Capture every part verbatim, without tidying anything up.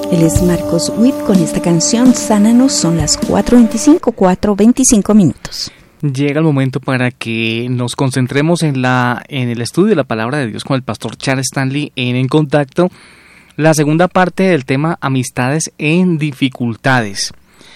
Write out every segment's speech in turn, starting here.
Él es Marcos Witt con esta canción Sánanos. Son las cuatro veinticinco, cuatro veinticinco minutos. Llega el momento para que nos concentremos en la en el estudio de la palabra de Dios con el pastor Charles Stanley en En Contacto, la segunda parte del tema Amistades en Dificultades.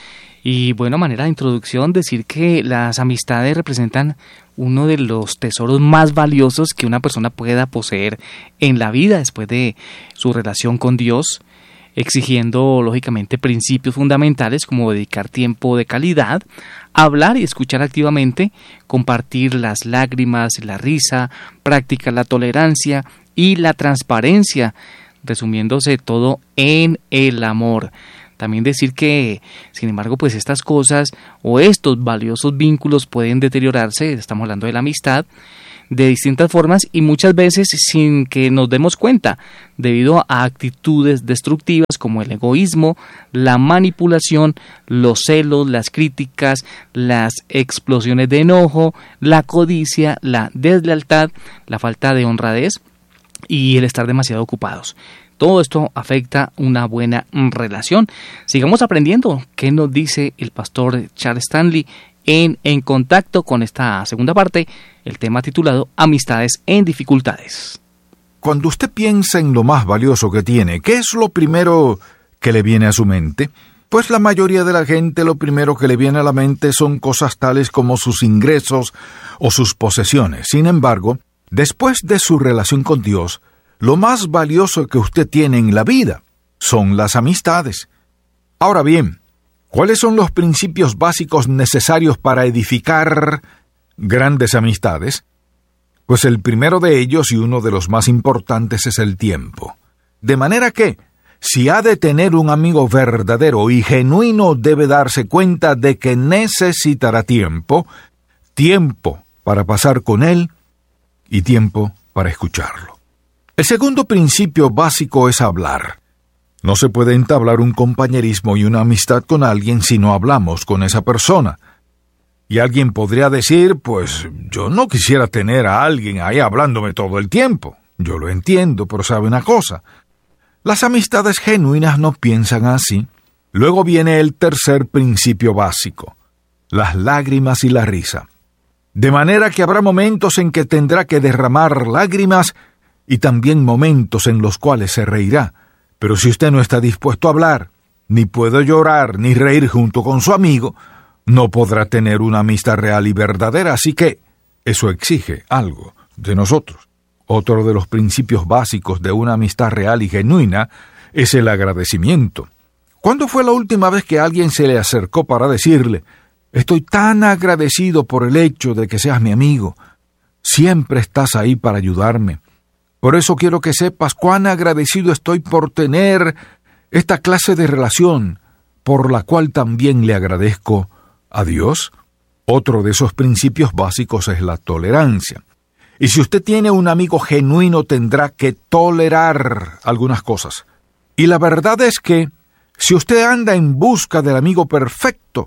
Y bueno, a manera de introducción, decir que las amistades representan uno de los tesoros más valiosos que una persona pueda poseer en la vida después de su relación con Dios, exigiendo lógicamente principios fundamentales como dedicar tiempo de calidad, hablar y escuchar activamente, compartir las lágrimas, la risa, practicar la tolerancia y la transparencia, resumiéndose todo en el amor. También decir que, sin embargo, pues estas cosas o estos valiosos vínculos pueden deteriorarse, estamos hablando de la amistad, de distintas formas y muchas veces sin que nos demos cuenta, debido a actitudes destructivas como el egoísmo, la manipulación, los celos, las críticas, las explosiones de enojo, la codicia, la deslealtad, la falta de honradez y el estar demasiado ocupados. Todo esto afecta una buena relación. Sigamos aprendiendo qué nos dice el pastor Charles Stanley en En Contacto con esta segunda parte, el tema titulado Amistades en Dificultades. Cuando usted piensa en lo más valioso que tiene, ¿qué es lo primero que le viene a su mente? Pues la mayoría de la gente lo primero que le viene a la mente son cosas tales como sus ingresos o sus posesiones. Sin embargo, después de su relación con Dios, lo más valioso que usted tiene en la vida son las amistades. Ahora bien, ¿cuáles son los principios básicos necesarios para edificar grandes amistades? Pues el primero de ellos y uno de los más importantes es el tiempo. De manera que, si ha de tener un amigo verdadero y genuino, debe darse cuenta de que necesitará tiempo, tiempo para pasar con él y tiempo para escucharlo. El segundo principio básico es hablar. No se puede entablar un compañerismo y una amistad con alguien si no hablamos con esa persona. Y alguien podría decir, pues yo no quisiera tener a alguien ahí hablándome todo el tiempo. Yo lo entiendo, pero sabe una cosa. Las amistades genuinas no piensan así. Luego viene el tercer principio básico, las lágrimas y la risa. De manera que habrá momentos en que tendrá que derramar lágrimas y también momentos en los cuales se reirá. Pero si usted no está dispuesto a hablar, ni puede llorar ni reír junto con su amigo, no podrá tener una amistad real y verdadera, así que eso exige algo de nosotros. Otro de los principios básicos de una amistad real y genuina es el agradecimiento. ¿Cuándo fue la última vez que alguien se le acercó para decirle, estoy tan agradecido por el hecho de que seas mi amigo, siempre estás ahí para ayudarme? Por eso quiero que sepas cuán agradecido estoy por tener esta clase de relación, por la cual también le agradezco a Dios. Otro de esos principios básicos es la tolerancia. Y si usted tiene un amigo genuino, tendrá que tolerar algunas cosas. Y la verdad es que, si usted anda en busca del amigo perfecto,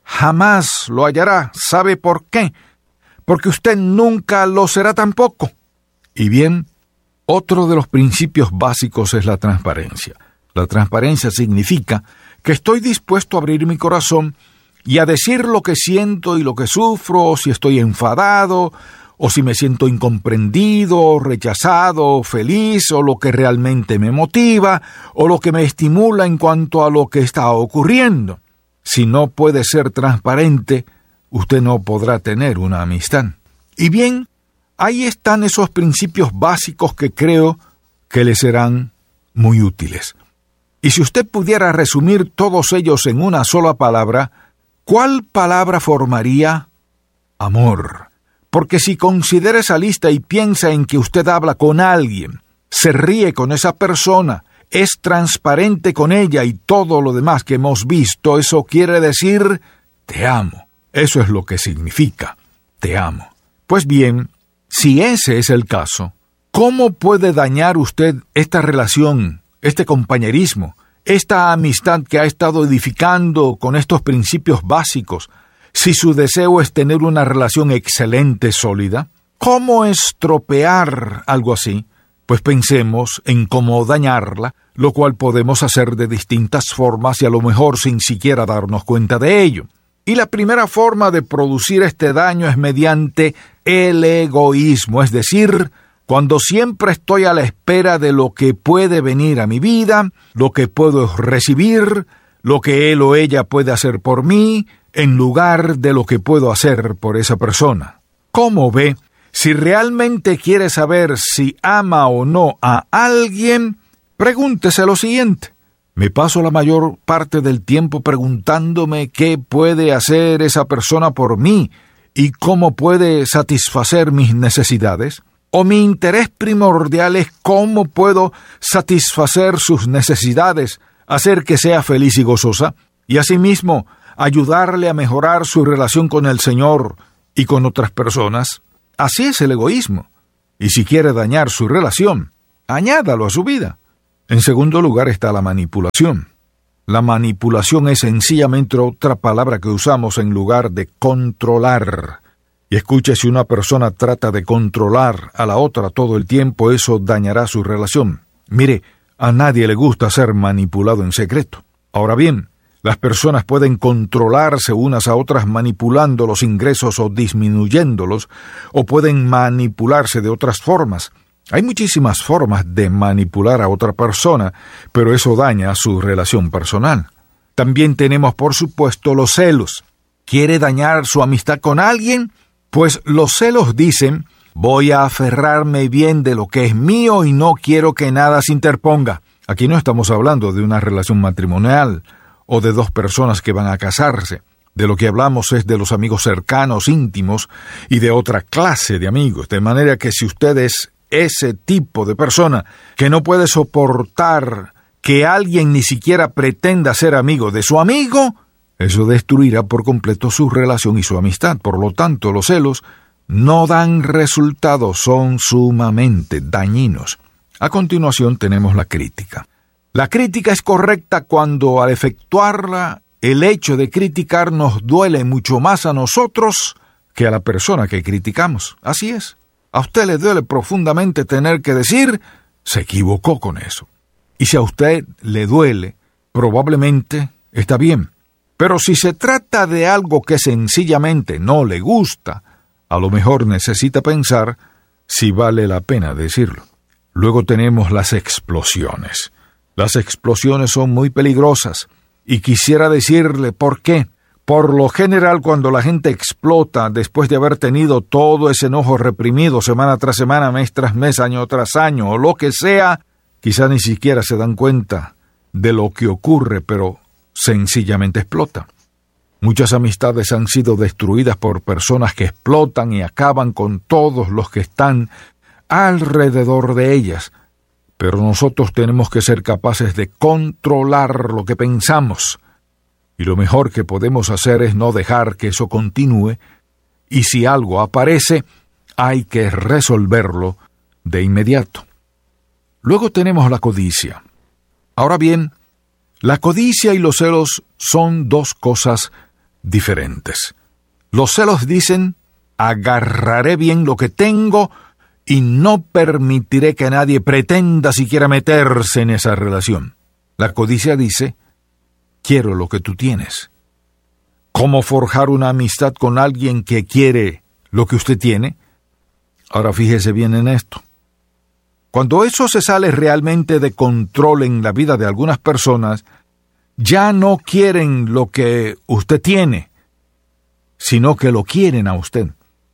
jamás lo hallará. ¿Sabe por qué? Porque usted nunca lo será tampoco. Y bien, otro de los principios básicos es la transparencia. La transparencia significa que estoy dispuesto a abrir mi corazón y a decir lo que siento y lo que sufro, o si estoy enfadado, o si me siento incomprendido, rechazado, feliz, o lo que realmente me motiva, o lo que me estimula en cuanto a lo que está ocurriendo. Si no puede ser transparente, usted no podrá tener una amistad. Y bien, ahí están esos principios básicos que creo que le serán muy útiles. Y si usted pudiera resumir todos ellos en una sola palabra, ¿cuál palabra formaría? Amor. Porque si considera esa lista y piensa en que usted habla con alguien, se ríe con esa persona, es transparente con ella y todo lo demás que hemos visto, eso quiere decir, te amo. Eso es lo que significa, te amo. Pues bien, si ese es el caso, ¿cómo puede dañar usted esta relación, este compañerismo, esta amistad que ha estado edificando con estos principios básicos, si su deseo es tener una relación excelente, sólida? ¿Cómo estropear algo así? pues pensemos en cómo dañarla, lo cual podemos hacer de distintas formas y a lo mejor sin siquiera darnos cuenta de ello. Y la primera forma de producir este daño es mediante el egoísmo, es decir, cuando siempre estoy a la espera de lo que puede venir a mi vida, lo que puedo recibir, lo que él o ella puede hacer por mí, en lugar de lo que puedo hacer por esa persona. ¿Cómo ve? Si realmente quiere saber si ama o no a alguien, pregúntese lo siguiente. Me paso la mayor parte del tiempo preguntándome qué puede hacer esa persona por mí y cómo puede satisfacer mis necesidades. ¿O mi interés primordial es cómo puedo satisfacer sus necesidades, hacer que sea feliz y gozosa, y asimismo ayudarle a mejorar su relación con el Señor y con otras personas? Así es el egoísmo. Y si quiere dañar su relación, añádalo a su vida. En segundo lugar está la manipulación. La manipulación es sencillamente otra palabra que usamos en lugar de controlar. Y escuche, si una persona trata de controlar a la otra todo el tiempo, eso dañará su relación. Mire, a nadie le gusta ser manipulado en secreto. Ahora bien, las personas pueden controlarse unas a otras manipulando los ingresos o disminuyéndolos, o pueden manipularse de otras formas. Hay muchísimas formas de manipular a otra persona, pero eso daña su relación personal. También tenemos, por supuesto, los celos. ¿Quiere dañar su amistad con alguien? Pues los celos dicen, voy a aferrarme bien de lo que es mío y no quiero que nada se interponga. Aquí no estamos hablando de una relación matrimonial o de dos personas que van a casarse. De lo que hablamos es de los amigos cercanos, íntimos y de otra clase de amigos. De manera que si usted es ese tipo de persona que no puede soportar que alguien ni siquiera pretenda ser amigo de su amigo, eso destruirá por completo su relación y su amistad. Por lo tanto, los celos no dan resultados, son sumamente dañinos. A continuación tenemos la crítica. La crítica es correcta cuando al efectuarla, el hecho de criticar nos duele mucho más a nosotros que a la persona que criticamos. Así es. A usted le duele profundamente tener que decir, se equivocó con eso. Y si a usted le duele, probablemente está bien. Pero si se trata de algo que sencillamente no le gusta, a lo mejor necesita pensar si vale la pena decirlo. Luego tenemos las explosiones. Las explosiones son muy peligrosas, y quisiera decirle por qué. Por lo general, cuando la gente explota después de haber tenido todo ese enojo reprimido semana tras semana, mes tras mes, año tras año, o lo que sea, quizá ni siquiera se dan cuenta de lo que ocurre, pero sencillamente explota. Muchas amistades han sido destruidas por personas que explotan y acaban con todos los que están alrededor de ellas. Pero nosotros tenemos que ser capaces de controlar lo que pensamos. Y lo mejor que podemos hacer es no dejar que eso continúe, y si algo aparece, hay que resolverlo de inmediato. Luego tenemos la codicia. Ahora bien, la codicia y los celos son dos cosas diferentes. Los celos dicen, agarraré bien lo que tengo y no permitiré que nadie pretenda siquiera meterse en esa relación. La codicia dice, quiero lo que tú tienes. ¿Cómo forjar una amistad con alguien que quiere lo que usted tiene? Ahora fíjese bien en esto. Cuando eso se sale realmente de control en la vida de algunas personas, ya no quieren lo que usted tiene, sino que lo quieren a usted.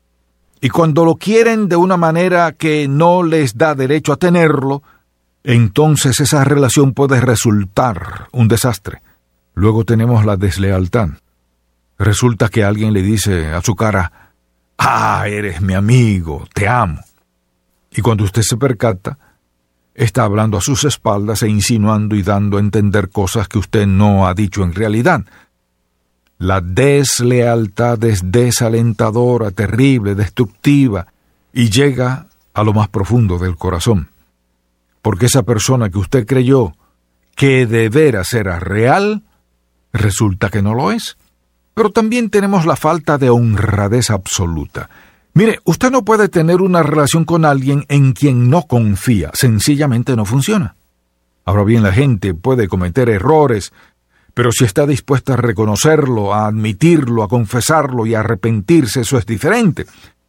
Y cuando lo quieren de una manera que no les da derecho a tenerlo, entonces esa relación puede resultar un desastre. Luego tenemos la deslealtad. Resulta que alguien le dice a su cara, ah, eres mi amigo, te amo. Y cuando usted se percata, está hablando a sus espaldas e insinuando y dando a entender cosas que usted no ha dicho en realidad. La deslealtad es desalentadora, terrible, destructiva, y llega a lo más profundo del corazón. Porque esa persona que usted creyó que de veras era real, resulta que no lo es. Pero también tenemos la falta de honradez absoluta. Mire, usted no puede tener una relación con alguien en quien no confía. Sencillamente no funciona. Ahora bien, la gente puede cometer errores, pero si está dispuesta a reconocerlo, a admitirlo, a confesarlo y a arrepentirse, eso es diferente.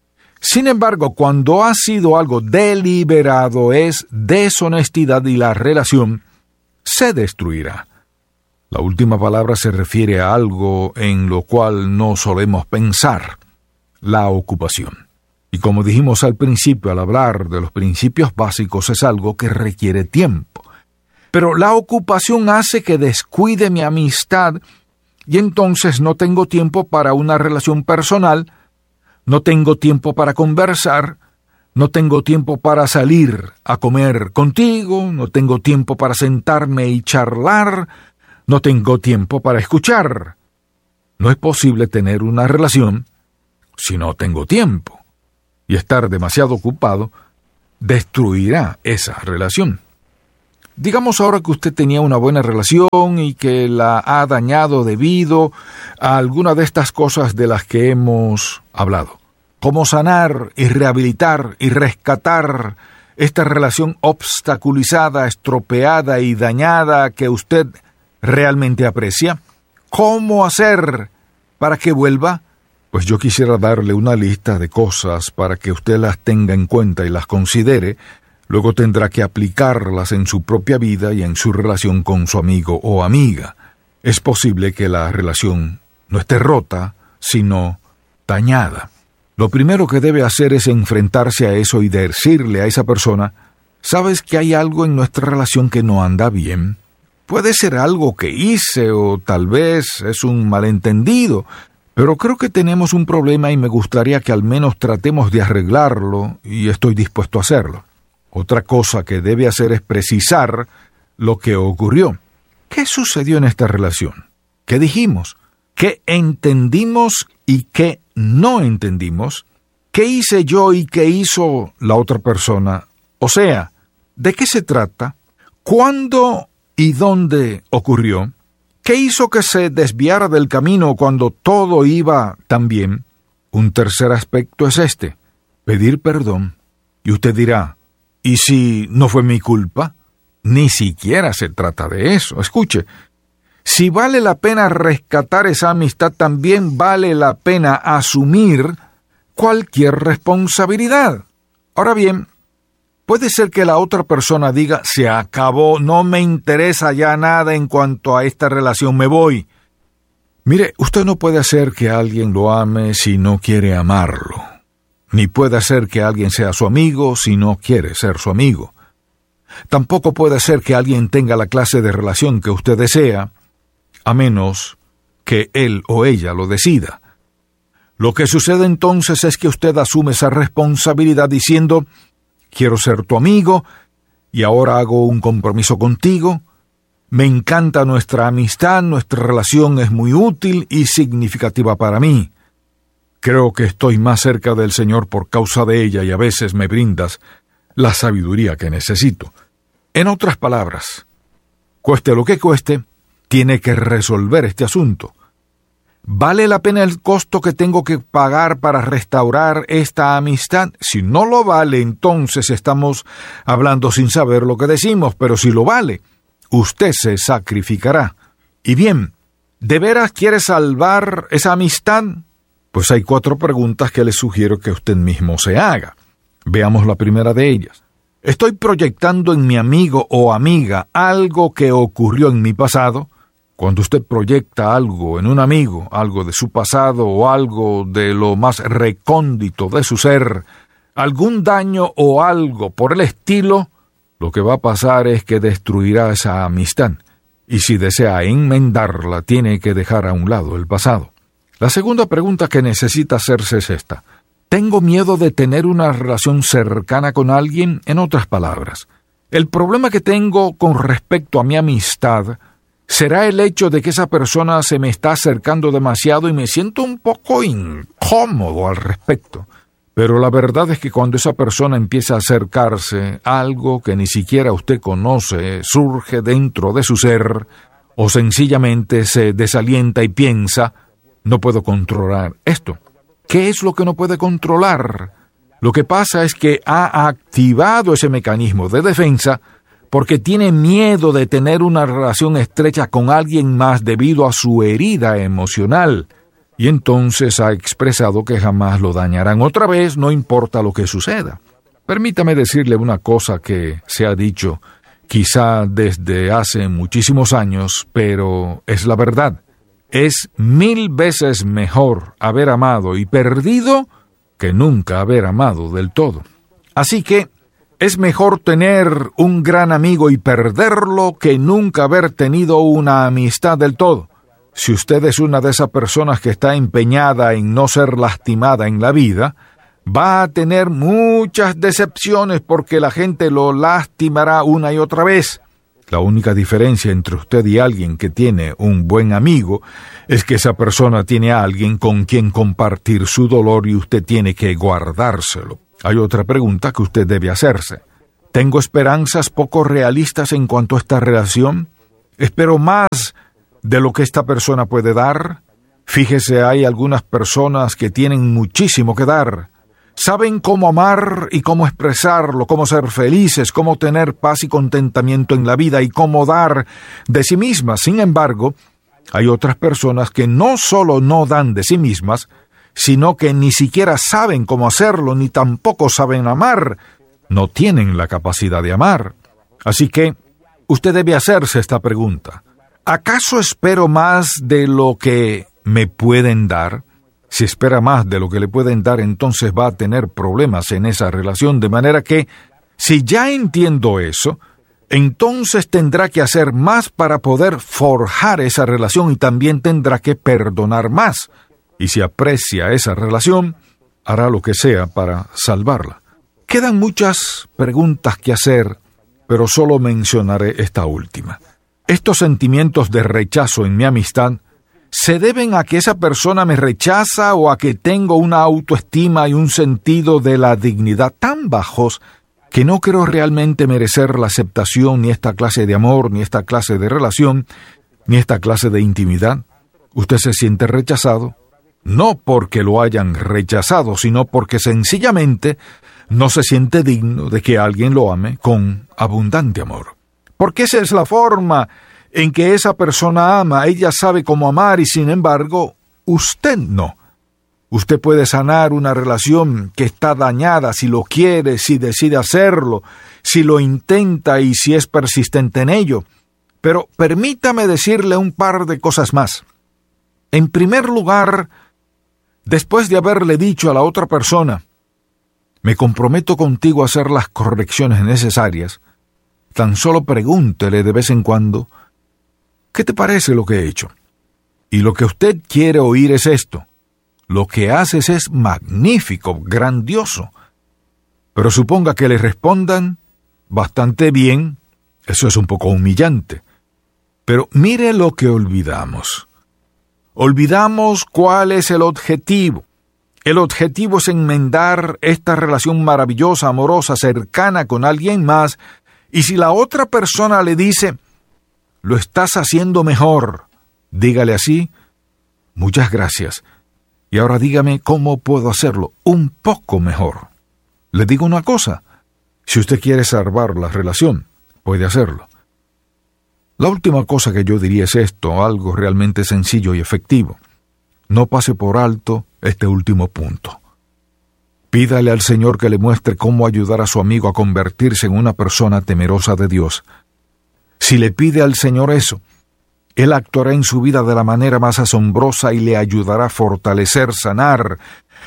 Sin embargo, cuando ha sido algo deliberado, es deshonestidad y la relación se destruirá. La última palabra se refiere a algo en lo cual no solemos pensar: la ocupación. Y como dijimos al principio, al hablar de los principios básicos, es algo que requiere tiempo. Pero la ocupación hace que descuide mi amistad y entonces no tengo tiempo para una relación personal, no tengo tiempo para conversar, no tengo tiempo para salir a comer contigo, no tengo tiempo para sentarme y charlar, no tengo tiempo para escuchar. No es posible tener una relación si no tengo tiempo. Y estar demasiado ocupado destruirá esa relación. Digamos ahora que usted tenía una buena relación y que la ha dañado debido a alguna de estas cosas de las que hemos hablado. ¿Cómo sanar y rehabilitar y rescatar esta relación obstaculizada, estropeada y dañada que usted realmente aprecia? ¿Cómo hacer para que vuelva? Pues yo quisiera darle una lista de cosas para que usted las tenga en cuenta y las considere. Luego tendrá que aplicarlas en su propia vida y en su relación con su amigo o amiga. Es posible que la relación no esté rota, sino dañada. Lo primero que debe hacer es enfrentarse a eso y decirle a esa persona: ¿sabes que hay algo en nuestra relación que no anda bien? Puede ser algo que hice o tal vez es un malentendido, pero creo que tenemos un problema y me gustaría que al menos tratemos de arreglarlo y estoy dispuesto a hacerlo. Otra cosa que debe hacer es precisar lo que ocurrió. ¿Qué sucedió en esta relación? ¿Qué dijimos? ¿Qué entendimos y qué no entendimos? ¿Qué hice yo y qué hizo la otra persona? O sea, ¿de qué se trata? ¿Cuándo y dónde ocurrió? ¿Qué hizo que se desviara del camino cuando todo iba tan bien? Un tercer aspecto es este: pedir perdón. Y usted dirá: ¿y si no fue mi culpa? Ni siquiera se trata de eso. Escuche, si vale la pena rescatar esa amistad, también vale la pena asumir cualquier responsabilidad. Ahora bien, puede ser que la otra persona diga: se acabó, no me interesa ya nada en cuanto a esta relación, me voy. Mire, usted no puede hacer que alguien lo ame si no quiere amarlo. Ni puede hacer que alguien sea su amigo si no quiere ser su amigo. Tampoco puede ser que alguien tenga la clase de relación que usted desea, a menos que él o ella lo decida. Lo que sucede entonces es que usted asume esa responsabilidad diciendo: quiero ser tu amigo y ahora hago un compromiso contigo. Me encanta nuestra amistad, nuestra relación es muy útil y significativa para mí. Creo que estoy más cerca del Señor por causa de ella y a veces me brindas la sabiduría que necesito. En otras palabras, cueste lo que cueste, tiene que resolver este asunto. ¿Vale la pena el costo que tengo que pagar para restaurar esta amistad? Si no lo vale, entonces estamos hablando sin saber lo que decimos, pero si lo vale, usted se sacrificará. Y bien, ¿de veras quiere salvar esa amistad? Pues hay cuatro preguntas que le sugiero que usted mismo se haga. Veamos la primera de ellas. ¿Estoy proyectando en mi amigo o amiga algo que ocurrió en mi pasado? Cuando usted proyecta algo en un amigo, algo de su pasado o algo de lo más recóndito de su ser, algún daño o algo por el estilo, lo que va a pasar es que destruirá esa amistad. Y si desea enmendarla, tiene que dejar a un lado el pasado. La segunda pregunta que necesita hacerse es esta: ¿tengo miedo de tener una relación cercana con alguien? En otras palabras, el problema que tengo con respecto a mi amistad será el hecho de que esa persona se me está acercando demasiado y me siento un poco incómodo al respecto. Pero la verdad es que cuando esa persona empieza a acercarse, algo que ni siquiera usted conoce surge dentro de su ser, o sencillamente se desalienta y piensa: no puedo controlar esto. ¿Qué es lo que no puede controlar? Lo que pasa es que ha activado ese mecanismo de defensa porque tiene miedo de tener una relación estrecha con alguien más debido a su herida emocional. Y entonces ha expresado que jamás lo dañarán otra vez, no importa lo que suceda. Permítame decirle una cosa que se ha dicho quizá desde hace muchísimos años, pero es la verdad. Es mil veces mejor haber amado y perdido que nunca haber amado del todo. Así que es mejor tener un gran amigo y perderlo que nunca haber tenido una amistad del todo. Si usted es una de esas personas que está empeñada en no ser lastimada en la vida, va a tener muchas decepciones porque la gente lo lastimará una y otra vez. La única diferencia entre usted y alguien que tiene un buen amigo es que esa persona tiene a alguien con quien compartir su dolor y usted tiene que guardárselo. Hay otra pregunta que usted debe hacerse. ¿Tengo esperanzas poco realistas en cuanto a esta relación? ¿Espero más de lo que esta persona puede dar? Fíjese, hay algunas personas que tienen muchísimo que dar. Saben cómo amar y cómo expresarlo, cómo ser felices, cómo tener paz y contentamiento en la vida y cómo dar de sí mismas. Sin embargo, hay otras personas que no solo no dan de sí mismas, sino que ni siquiera saben cómo hacerlo, ni tampoco saben amar. No tienen la capacidad de amar. Así que, usted debe hacerse esta pregunta. ¿Acaso espero más de lo que me pueden dar? Si espera más de lo que le pueden dar, entonces va a tener problemas en esa relación, de manera que, si ya entiendo eso, entonces tendrá que hacer más para poder forjar esa relación y también tendrá que perdonar más. Y si aprecia esa relación, hará lo que sea para salvarla. Quedan muchas preguntas que hacer, pero solo mencionaré esta última. Estos sentimientos de rechazo en mi amistad ¿se deben a que esa persona me rechaza o a que tengo una autoestima y un sentido de la dignidad tan bajos que no creo realmente merecer la aceptación ni esta clase de amor, ni esta clase de relación, ni esta clase de intimidad? ¿Usted se siente rechazado? No porque lo hayan rechazado, sino porque sencillamente no se siente digno de que alguien lo ame con abundante amor. Porque esa es la forma en que esa persona ama. Ella sabe cómo amar y sin embargo, usted no. Usted puede sanar una relación que está dañada si lo quiere, si decide hacerlo, si lo intenta y si es persistente en ello. Pero permítame decirle un par de cosas más. En primer lugar, después de haberle dicho a la otra persona, me comprometo contigo a hacer las correcciones necesarias, tan solo pregúntele de vez en cuando, ¿qué te parece lo que he hecho? Y lo que usted quiere oír es esto. Lo que haces es magnífico, grandioso. Pero suponga que le respondan bastante bien, eso es un poco humillante. Pero mire lo que olvidamos. Olvidamos cuál es el objetivo. El objetivo es enmendar esta relación maravillosa, amorosa, cercana con alguien más, y si la otra persona le dice, lo estás haciendo mejor, dígale así, muchas gracias. Y ahora dígame cómo puedo hacerlo un poco mejor. Le digo una cosa, si usted quiere salvar la relación, puede hacerlo. La última cosa que yo diría es esto, algo realmente sencillo y efectivo. No pase por alto este último punto. Pídale al Señor que le muestre cómo ayudar a su amigo a convertirse en una persona temerosa de Dios. Si le pide al Señor eso, Él actuará en su vida de la manera más asombrosa y le ayudará a fortalecer, sanar,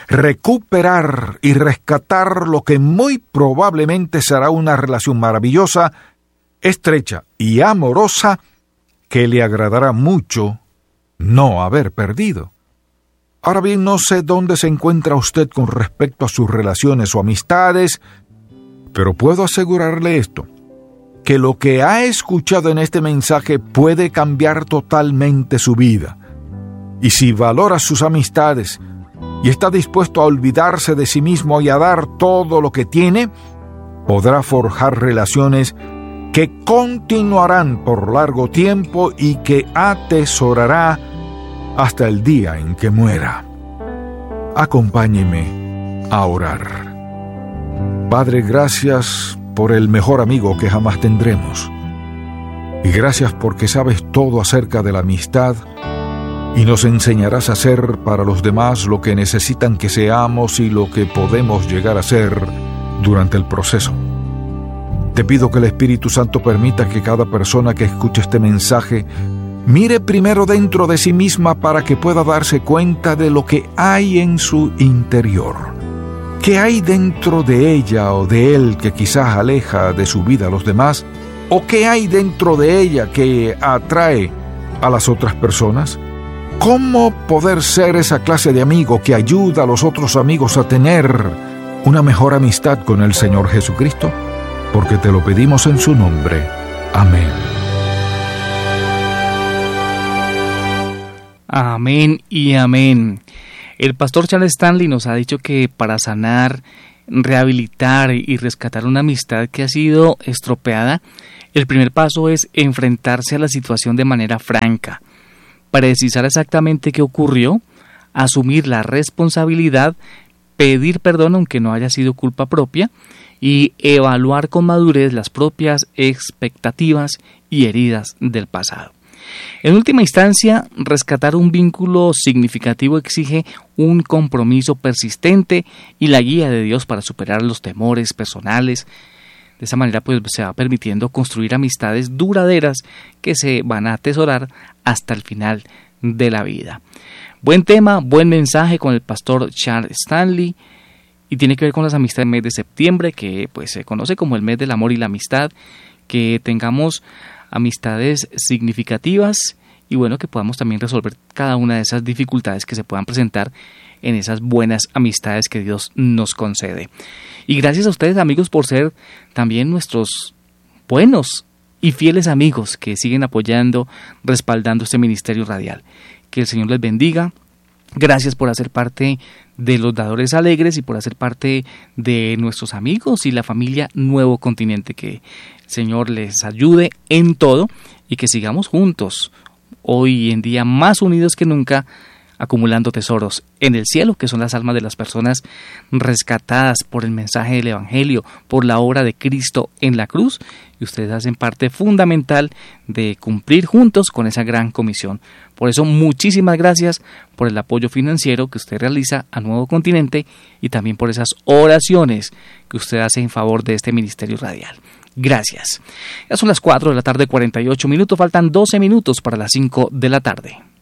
recuperar y rescatar lo que muy probablemente será una relación maravillosa, estrecha y amorosa que le agradará mucho no haber perdido. Ahora bien, no sé dónde se encuentra usted con respecto a sus relaciones o amistades, pero puedo asegurarle esto, que lo que ha escuchado en este mensaje puede cambiar totalmente su vida. Y si valora sus amistades y está dispuesto a olvidarse de sí mismo y a dar todo lo que tiene, podrá forjar relaciones que continuarán por largo tiempo y que atesorará hasta el día en que muera. Acompáñeme a orar. Padre, gracias por el mejor amigo que jamás tendremos. Y gracias porque sabes todo acerca de la amistad y nos enseñarás a hacer para los demás lo que necesitan que seamos y lo que podemos llegar a ser durante el proceso. Te pido que el Espíritu Santo permita que cada persona que escuche este mensaje mire primero dentro de sí misma para que pueda darse cuenta de lo que hay en su interior. ¿Qué hay dentro de ella o de él que quizás aleja de su vida a los demás? ¿O qué hay dentro de ella que atrae a las otras personas? ¿Cómo poder ser esa clase de amigo que ayuda a los otros amigos a tener una mejor amistad con el Señor Jesucristo? Porque te lo pedimos en su nombre. Amén. Amén y amén. El pastor Charles Stanley nos ha dicho que para sanar, rehabilitar y rescatar una amistad que ha sido estropeada, el primer paso es enfrentarse a la situación de manera franca, precisar exactamente qué ocurrió, asumir la responsabilidad, pedir perdón aunque no haya sido culpa propia y evaluar con madurez las propias expectativas y heridas del pasado. En última instancia, rescatar un vínculo significativo exige un compromiso persistente y la guía de Dios para superar los temores personales. De esa manera pues se va permitiendo construir amistades duraderas que se van a atesorar hasta el final de la vida. Buen tema, buen mensaje con el pastor Charles Stanley y tiene que ver con las amistades del mes de septiembre, que pues se conoce como el mes del amor y la amistad, que tengamos amistades significativas y bueno, que podamos también resolver cada una de esas dificultades que se puedan presentar en esas buenas amistades que Dios nos concede. Y gracias a ustedes, amigos, por ser también nuestros buenos y fieles amigos que siguen apoyando, respaldando este ministerio radial. Que el Señor les bendiga. Gracias por hacer parte de los Dadores Alegres y por hacer parte de nuestros amigos y la familia Nuevo Continente. Que el Señor les ayude en todo y que sigamos juntos, hoy en día más unidos que nunca, acumulando tesoros en el cielo, que son las almas de las personas rescatadas por el mensaje del Evangelio, por la obra de Cristo en la cruz, y ustedes hacen parte fundamental de cumplir juntos con esa gran comisión. Por eso, muchísimas gracias por el apoyo financiero que usted realiza a Nuevo Continente y también por esas oraciones que usted hace en favor de este ministerio radial. Gracias. Ya son las cuatro de la tarde, cuarenta y ocho minutos, faltan doce minutos para las cinco de la tarde.